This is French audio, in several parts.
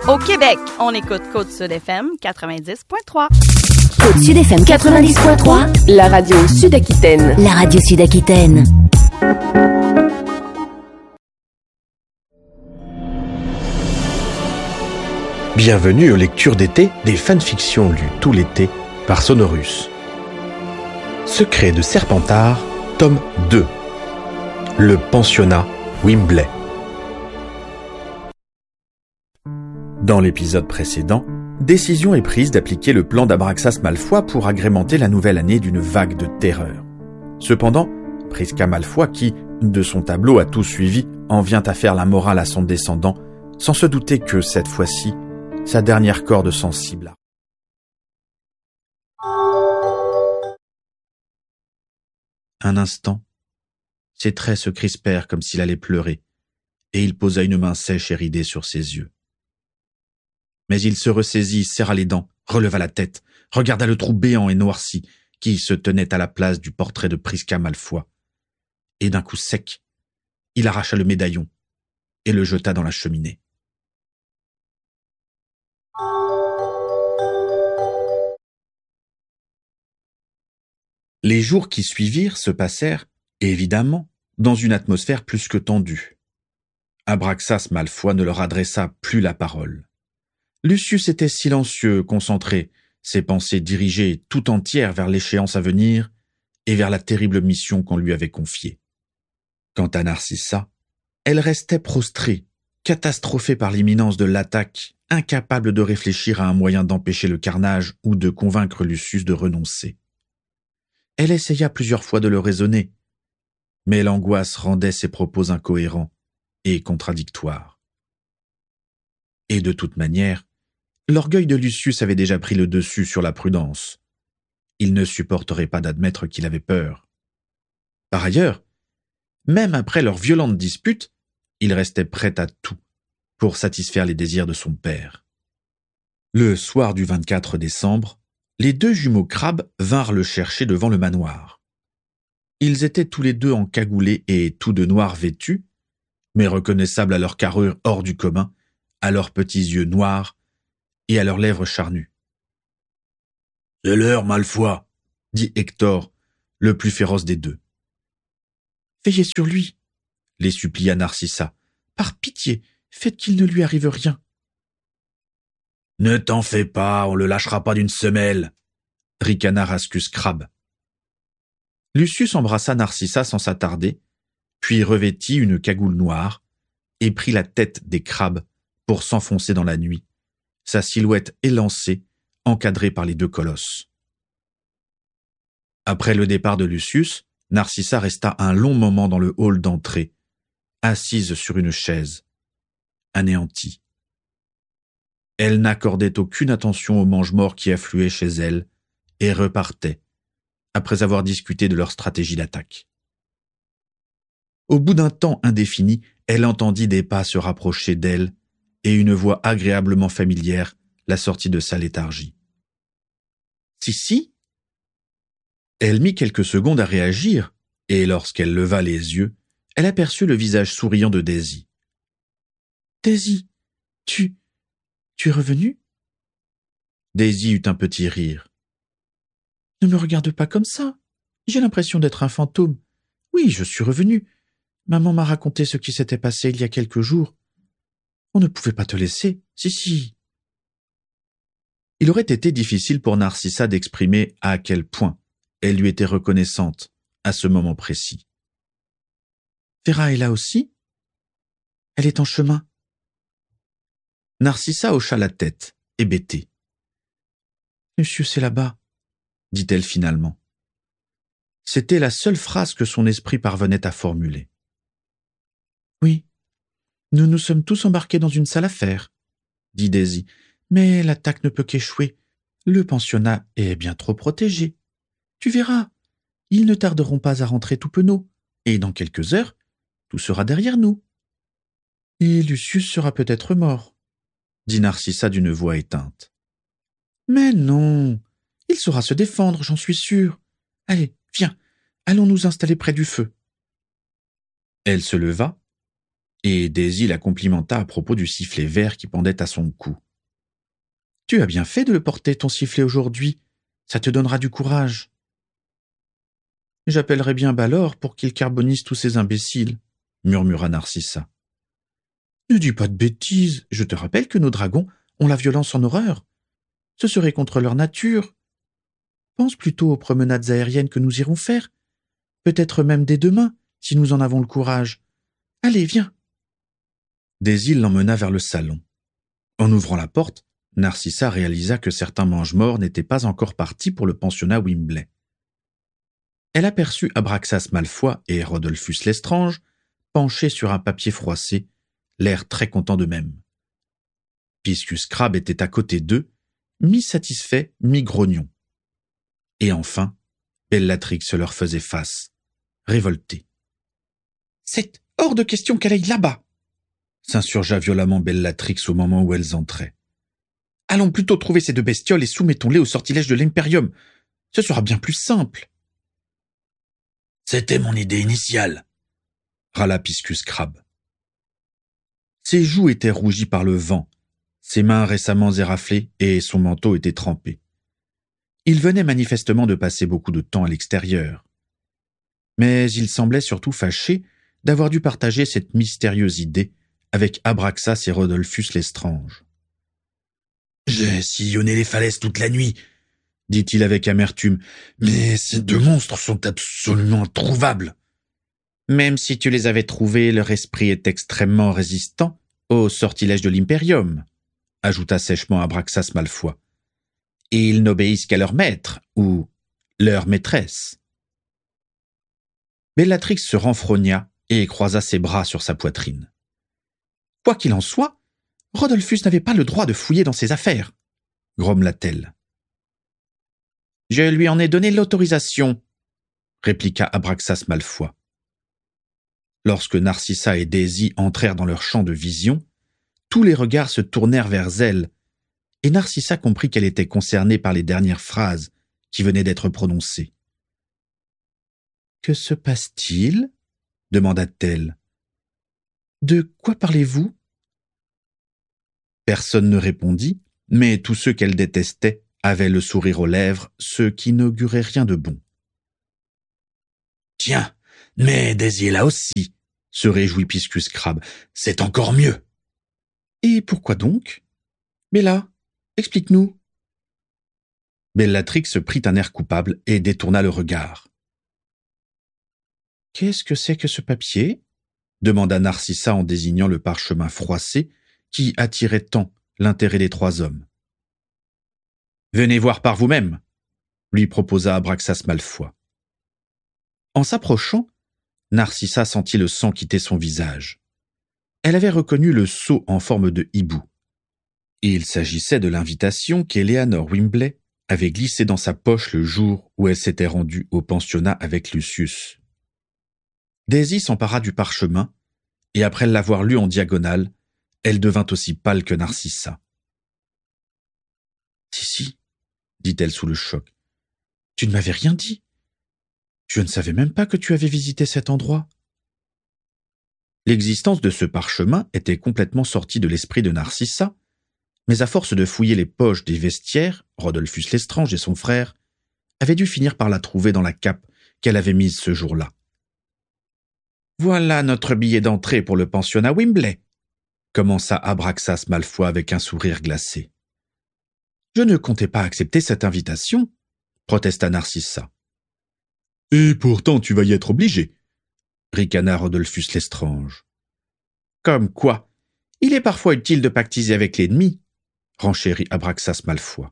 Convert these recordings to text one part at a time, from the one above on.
Au Québec, on écoute Côte-Sud FM 90.3. Côte-Sud FM 90.3, la radio Sud-Aquitaine. La radio Sud-Aquitaine. Bienvenue aux lectures d'été des fanfictions lues tout l'été par Sonorus. Secret de Serpentard, tome 2. Le pensionnat Wimbley. Dans l'épisode précédent, décision est prise d'appliquer le plan d'Abraxas Malfoy pour agrémenter la nouvelle année d'une vague de terreur. Cependant, Prisca Malfoy, qui, de son tableau a tout suivi, en vient à faire la morale à son descendant, sans se douter que, cette fois-ci, sa dernière corde sensible. Un instant, ses traits se crispèrent comme s'il allait pleurer, et il posa une main sèche et ridée sur ses yeux. Mais il se ressaisit, serra les dents, releva la tête, regarda le trou béant et noirci qui se tenait à la place du portrait de Prisca Malfoy. Et d'un coup sec, il arracha le médaillon et le jeta dans la cheminée. Les jours qui suivirent se passèrent, évidemment, dans une atmosphère plus que tendue. Abraxas Malfoy ne leur adressa plus la parole. Lucius était silencieux, concentré, ses pensées dirigées tout entières vers l'échéance à venir et vers la terrible mission qu'on lui avait confiée. Quant à Narcissa, elle restait prostrée, catastrophée par l'imminence de l'attaque, incapable de réfléchir à un moyen d'empêcher le carnage ou de convaincre Lucius de renoncer. Elle essaya plusieurs fois de le raisonner, mais l'angoisse rendait ses propos incohérents et contradictoires. Et de toute manière, l'orgueil de Lucius avait déjà pris le dessus sur la prudence. Il ne supporterait pas d'admettre qu'il avait peur. Par ailleurs, même après leur violente dispute, il restait prêt à tout pour satisfaire les désirs de son père. Le soir du 24 décembre, les deux jumeaux Crabbe vinrent le chercher devant le manoir. Ils étaient tous les deux encagoulés et tous de noir vêtus, mais reconnaissables à leur carrure hors du commun, à leurs petits yeux noirs et à leurs lèvres charnues. « C'est l'heure, Malfoy !» dit Hector, le plus féroce des deux. « Veillez sur lui !» les supplia Narcissa. « Par pitié, faites qu'il ne lui arrive rien. »« Ne t'en fais pas, on le lâchera pas d'une semelle !» ricana Rascus Crabbe. Lucius embrassa Narcissa sans s'attarder, puis revêtit une cagoule noire et prit la tête des crabes pour s'enfoncer dans la nuit, sa silhouette élancée, encadrée par les deux colosses. Après le départ de Lucius, Narcissa resta un long moment dans le hall d'entrée, assise sur une chaise, anéantie. Elle n'accordait aucune attention aux mange-morts qui affluaient chez elle et repartait, après avoir discuté de leur stratégie d'attaque. Au bout d'un temps indéfini, elle entendit des pas se rapprocher d'elle et une voix agréablement familière la sortit de sa léthargie. « Si ?» Elle mit quelques secondes à réagir, et lorsqu'elle leva les yeux, elle aperçut le visage souriant de Daisy. « Daisy, tu es revenue ?» Daisy eut un petit rire. « Ne me regarde pas comme ça. J'ai l'impression d'être un fantôme. Oui, je suis revenue. Maman m'a raconté ce qui s'était passé il y a quelques jours. On ne pouvait pas te laisser. Si. » Il aurait été difficile pour Narcissa d'exprimer à quel point elle lui était reconnaissante à ce moment précis. « Vera est là aussi ? Elle est en chemin. » Narcissa hocha la tête, hébétée. « Monsieur, c'est là-bas, » dit-elle finalement. C'était la seule phrase que son esprit parvenait à formuler. « Oui, nous nous sommes tous embarqués dans une sale affaire, » dit Daisy, « mais l'attaque ne peut qu'échouer. Le pensionnat est bien trop protégé. Tu verras, ils ne tarderont pas à rentrer tout penauds, et dans quelques heures, tout sera derrière nous. Et Lucius sera peut-être mort, » dit Narcissa d'une voix éteinte. « Mais non, il saura se défendre, j'en suis sûre. Allez, viens, allons nous installer près du feu. » Elle se leva, et Daisy la complimenta à propos du sifflet vert qui pendait à son cou. « Tu as bien fait de le porter, ton sifflet, aujourd'hui. Ça te donnera du courage. »« J'appellerai bien Balor pour qu'il carbonise tous ces imbéciles, » murmura Narcissa. « Ne dis pas de bêtises, je te rappelle que nos dragons ont la violence en horreur. Ce serait contre leur nature. Pense plutôt aux promenades aériennes que nous irons faire, peut-être même dès demain, si nous en avons le courage. Allez, viens. » Daisy l'emmena vers le salon. En ouvrant la porte, Narcissa réalisa que certains mange-morts n'étaient pas encore partis pour le pensionnat Wimbley. Elle aperçut Abraxas Malfoy et Rodolphus Lestrange penchés sur un papier froissé, l'air très contents d'eux-mêmes. Piscus Crabbe était à côté d'eux, mi-satisfait, mi-grognon. Et enfin, Bellatrix leur faisait face, révoltée. « C'est hors de question qu'elle aille là-bas !» s'insurgea violemment Bellatrix au moment où elles entraient. « Allons plutôt trouver ces deux bestioles et soumettons-les au sortilège de l'Imperium. Ce sera bien plus simple. » « C'était mon idée initiale, » râla Piscus Crabbe. Ses joues étaient rougies par le vent, ses mains récemment éraflées et son manteau était trempé. Il venait manifestement de passer beaucoup de temps à l'extérieur. Mais il semblait surtout fâché d'avoir dû partager cette mystérieuse idée avec Abraxas et Rodolphus Lestrange. « J'ai sillonné les falaises toute la nuit, » dit-il avec amertume, « mais ces deux monstres sont absolument introuvables. » « Même si tu les avais trouvés, leur esprit est extrêmement résistant au sortilège de l'Imperium, » ajouta sèchement Abraxas Malfoy. « Et ils n'obéissent qu'à leur maître, ou leur maîtresse. » Bellatrix se renfrogna et croisa ses bras sur sa poitrine. « Quoi qu'il en soit, Rodolphus n'avait pas le droit de fouiller dans ses affaires, » grommela-t-elle. « Je lui en ai donné l'autorisation, » répliqua Abraxas Malfoy. Lorsque Narcissa et Daisy entrèrent dans leur champ de vision, tous les regards se tournèrent vers elle, et Narcissa comprit qu'elle était concernée par les dernières phrases qui venaient d'être prononcées. « Que se passe-t-il » demanda-t-elle. « De quoi parlez-vous » Personne ne répondit, mais tous ceux qu'elle détestait avaient le sourire aux lèvres, ce qui n'augurait rien de bon. « Tiens, mais Daisy est là aussi, » se réjouit Piscus Crabbe. « C'est encore mieux. » « Et pourquoi donc ? Bella, explique-nous. » Bellatrix prit un air coupable et détourna le regard. « Qu'est-ce que c'est que ce papier ?» demanda Narcissa en désignant le parchemin froissé qui attirait tant l'intérêt des trois hommes. « Venez voir par vous-même, » lui proposa Abraxas Malfoy. En s'approchant, Narcissa sentit le sang quitter son visage. Elle avait reconnu le sceau en forme de hibou. Il s'agissait de l'invitation qu'Eleanor Wimbley avait glissée dans sa poche le jour où elle s'était rendue au pensionnat avec Lucius. Daisy s'empara du parchemin, et après l'avoir lu en diagonale, elle devint aussi pâle que Narcissa. « Si, dit-elle sous le choc. « Tu ne m'avais rien dit. Je ne savais même pas que tu avais visité cet endroit. » L'existence de ce parchemin était complètement sortie de l'esprit de Narcissa, mais à force de fouiller les poches des vestiaires, Rodolphus Lestrange et son frère avaient dû finir par la trouver dans la cape qu'elle avait mise ce jour-là. « Voilà notre billet d'entrée pour le pensionnat Wimbley, » commença Abraxas Malfoy avec un sourire glacé. « Je ne comptais pas accepter cette invitation, » protesta Narcissa. « Et pourtant tu vas y être obligé, » ricana Rodolphus Lestrange. « Comme quoi, il est parfois utile de pactiser avec l'ennemi, » renchérit Abraxas Malfoy.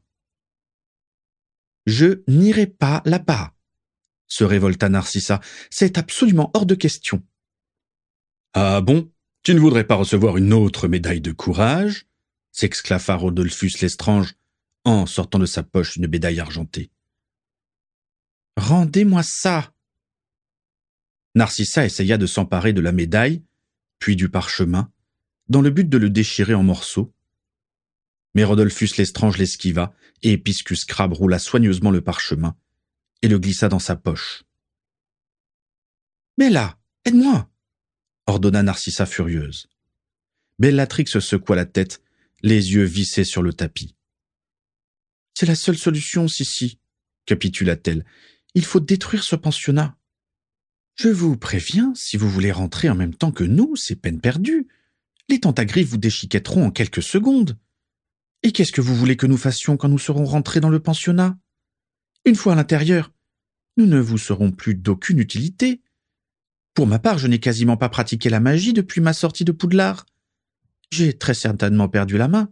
« Je n'irai pas là-bas, » se révolta Narcissa. « C'est absolument hors de question. »« Ah bon, tu ne voudrais pas recevoir une autre médaille de courage ?» s'exclama Rodolphus Lestrange en sortant de sa poche une médaille argentée. « Rendez-moi ça !» Narcissa essaya de s'emparer de la médaille, puis du parchemin, dans le but de le déchirer en morceaux. Mais Rodolphus Lestrange l'esquiva, et Piscus Crabbe roula soigneusement le parchemin et le glissa dans sa poche. « Mais là, aide-moi !» ordonna Narcissa furieuse. Bellatrix secoua la tête, les yeux vissés sur le tapis. C'est la seule solution, Sissi, capitula-t-elle. Il faut détruire ce pensionnat. Je vous préviens, si vous voulez rentrer en même temps que nous, c'est peine perdue. Les tentagriffes vous déchiquetteront en quelques secondes. Et qu'est-ce que vous voulez que nous fassions quand nous serons rentrés dans le pensionnat? Une fois à l'intérieur, nous ne vous serons plus d'aucune utilité. Pour ma part, je n'ai quasiment pas pratiqué la magie depuis ma sortie de Poudlard. J'ai très certainement perdu la main.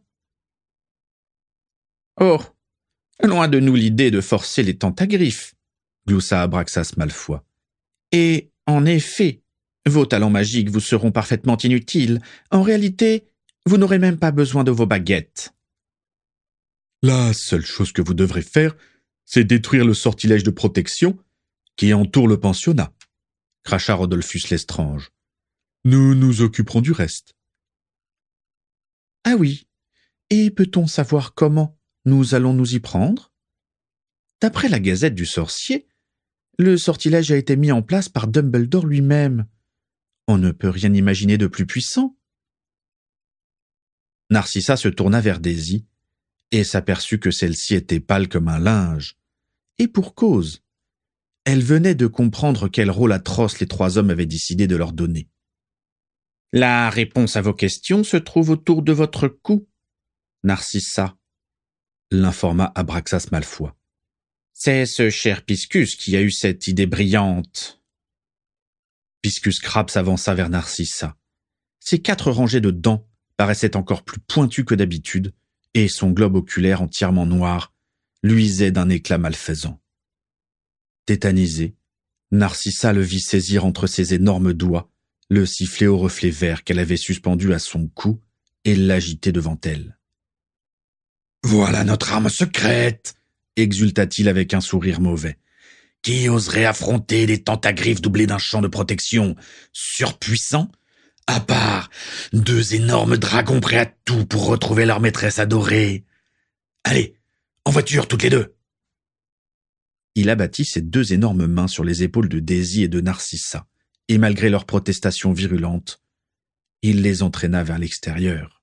Oh, loin de nous l'idée de forcer les tentagriffes, gloussa Abraxas Malfoy. Et, en effet, vos talents magiques vous seront parfaitement inutiles. En réalité, vous n'aurez même pas besoin de vos baguettes. La seule chose que vous devrez faire, c'est détruire le sortilège de protection qui entoure le pensionnat, cracha Rodolphus Lestrange. Nous nous occuperons du reste. Ah oui, et peut-on savoir comment nous allons nous y prendre? D'après la Gazette du Sorcier, le sortilège a été mis en place par Dumbledore lui-même. On ne peut rien imaginer de plus puissant. Narcissa se tourna vers Daisy et s'aperçut que celle-ci était pâle comme un linge. Et pour cause. Elle venait de comprendre quel rôle atroce les trois hommes avaient décidé de leur donner. La réponse à vos questions se trouve autour de votre cou, Narcissa, l'informa Abraxas Malfoy. C'est ce cher Piscus qui a eu cette idée brillante. Piscus Crabbe s'avança vers Narcissa. Ses 4 rangées de dents paraissaient encore plus pointues que d'habitude, et son globe oculaire entièrement noir luisait d'un éclat malfaisant. Tétanisée, Narcissa le vit saisir entre ses énormes doigts le sifflet au reflet vert qu'elle avait suspendu à son cou et l'agiter devant elle. « Voilà notre arme secrète !» exulta-t-il avec un sourire mauvais. « Qui oserait affronter des tentagriffes doublés d'un champ de protection surpuissant, à part 2 énormes dragons prêts à tout pour retrouver leur maîtresse adorée? Allez, en voiture toutes les 2 !» Il abattit ses 2 énormes mains sur les épaules de Daisy et de Narcissa, et malgré leurs protestations virulentes, il les entraîna vers l'extérieur.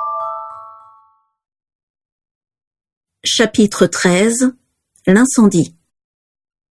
Chapitre 13. L'incendie.